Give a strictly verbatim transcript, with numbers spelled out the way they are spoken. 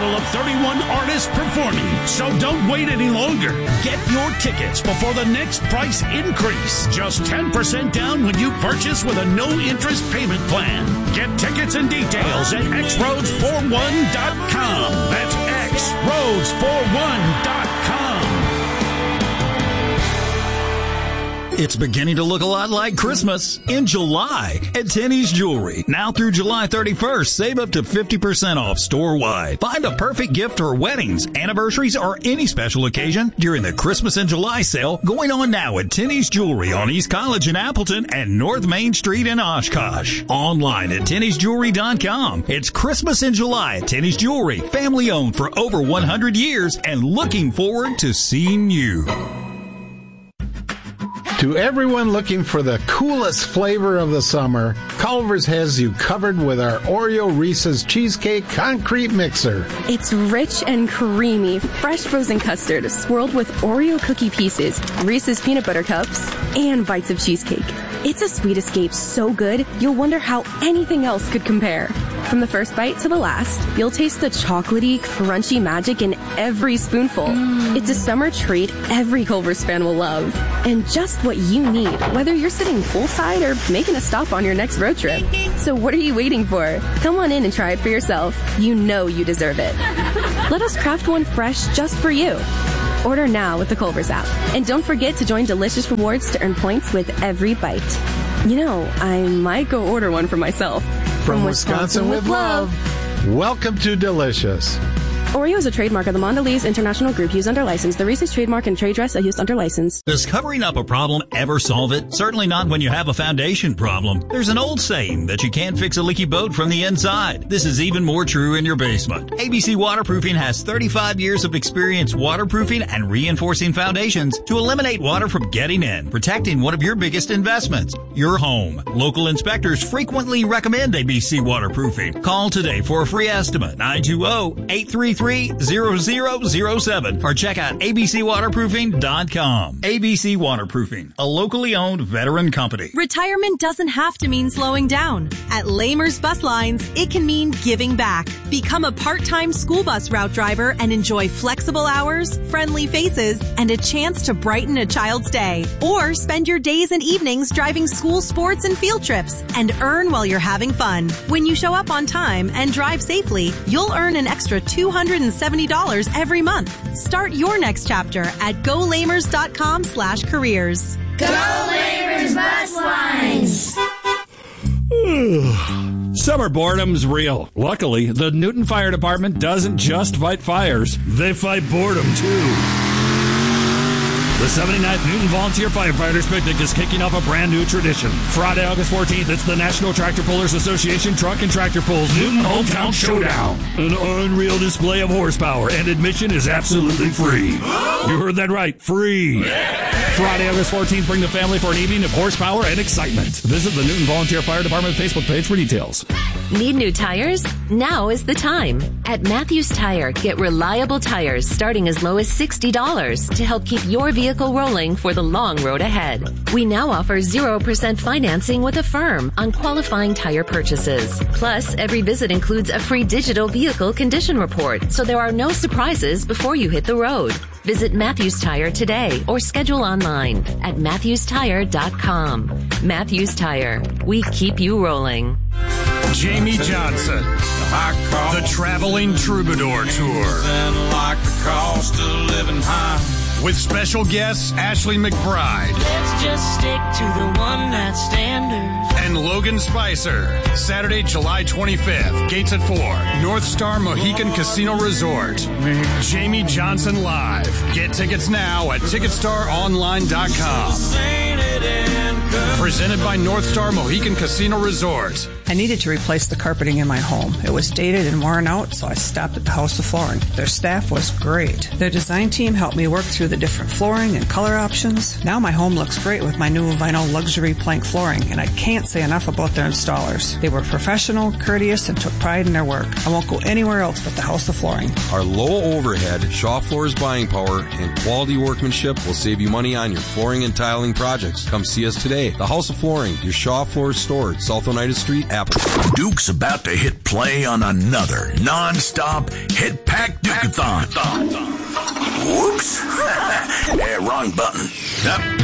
battle of thirty-one artists performing. So don't wait any longer. Get your tickets before the next price increase. Just ten percent down when you purchase with a no-interest payment plan. Get tickets and details at x roads forty-one dot com. That's x roads forty-one dot com. It's beginning to look a lot like Christmas in July at Tenney's Jewelry. Now through July thirty-first, save up to fifty percent off store-wide. Find the perfect gift for weddings, anniversaries, or any special occasion during the Christmas in July sale going on now at Tenney's Jewelry on East College in Appleton and North Main Street in Oshkosh. Online at tenneys jewelry dot com. It's Christmas in July at Tenney's Jewelry, family owned for over one hundred years, and looking forward to seeing you. To everyone looking for the coolest flavor of the summer, Culver's has you covered with our Oreo Reese's Cheesecake Concrete Mixer. It's rich and creamy, fresh frozen custard swirled with Oreo cookie pieces, Reese's peanut butter cups, and bites of cheesecake. It's a sweet escape so good, you'll wonder how anything else could compare. From the first bite to the last, you'll taste the chocolatey, crunchy magic in every spoonful. Mm. It's a summer treat every Culver's fan will love. And just what you need, whether you're sitting poolside or making a stop on your next road trip. So what are you waiting for? Come on in and try it for yourself. You know you deserve it. Let us craft one fresh just for you. Order now with the Culver's app. And don't forget to join Delicious Rewards to earn points with every bite. You know, I might go order one for myself. From, From Wisconsin, Wisconsin with love. Welcome to Delicious. Oreo is a trademark of the Mondelez International Group used under license. The Reese's trademark and trade dress are used under license. Does covering up a problem ever solve it? Certainly not when you have a foundation problem. There's an old saying that you can't fix a leaky boat from the inside. This is even more true in your basement. A B C Waterproofing has thirty-five years of experience waterproofing and reinforcing foundations to eliminate water from getting in, protecting one of your biggest investments, your home. Local inspectors frequently recommend A B C Waterproofing. Call today for a free estimate, nine two zero, eight three three, zero zero zero seven, or check out a b c waterproofing dot com. A B C Waterproofing, a locally owned veteran company. Retirement doesn't have to mean slowing down. At Lamers Bus Lines, it can mean giving back. Become a part-time school bus route driver and enjoy flexible hours, friendly faces, and a chance to brighten a child's day. Or spend your days and evenings driving school sports and field trips and earn while you're having fun. When you show up on time and drive safely, you'll earn an extra two hundred seventy dollars every month. Start your next chapter at go lamers dot com slash careers. Go Lamers Bus Lines! Summer boredom's real. Luckily, the Newton Fire Department doesn't just fight fires. They fight boredom, too. The seventy-ninth Newton Volunteer Firefighters Picnic is kicking off a brand new tradition. Friday, August fourteenth, it's the National Tractor Pullers Association Truck and Tractor Pulls Newton Hometown Showdown. An unreal display of horsepower, and admission is absolutely free. You heard that right, free. Friday, August fourteenth, bring the family for an evening of horsepower and excitement. Visit the Newton Volunteer Fire Department Facebook page for details. Need new tires? Now is the time. At Matthews Tire, get reliable tires starting as low as sixty dollars to help keep your vehicle rolling for the long road ahead. We now offer zero percent financing with Affirm on qualifying tire purchases. Plus, every visit includes a free digital vehicle condition report, so there are no surprises before you hit the road. Visit Matthews Tire today or schedule online at matthews tire dot com. Matthews Tire. We keep you rolling. Jamie Johnson, the Traveling Troubadour Tour. With special guests Ashley McBride. Let's just stick to the one night standards. And Logan Spicer. Saturday, July twenty-fifth. Gates at four. North Star Mohican Casino Resort. Jamie Johnson Live. Get tickets now at ticket star online dot com. Presented by North Star Mohican Casino Resort. I needed to replace the carpeting in my home. It was dated and worn out, so I stopped at the House of Flooring. Their staff was great. Their design team helped me work through the different flooring and color options. Now my home looks great with my new vinyl luxury plank flooring, and I can't say enough about their installers. They were professional, courteous, and took pride in their work. I won't go anywhere else but the House of Flooring. Our low overhead, Shaw Floors buying power, and quality workmanship will save you money on your flooring and tiling projects. Come see us today. The The House of Flooring, your Shaw Floors store, South Oneida Street, Apple. Duke's about to hit play on another non-stop hit-pack Duke-a-thon. Whoops. Yeah, wrong button. Yep.